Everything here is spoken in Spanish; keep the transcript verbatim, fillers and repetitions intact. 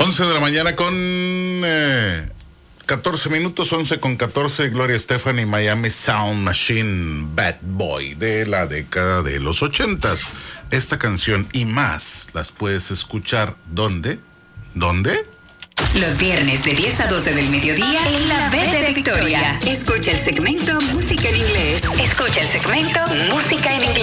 once de la mañana con eh, catorce minutos, once con catorce, Gloria Estefan y Miami Sound Machine, Bad Boy, de la década de los ochentas. Esta canción y más las puedes escuchar, ¿dónde? ¿Dónde? Los viernes de diez a doce del mediodía en la B de Victoria. Escucha el segmento Música en Inglés. Escucha el segmento Música en Inglés.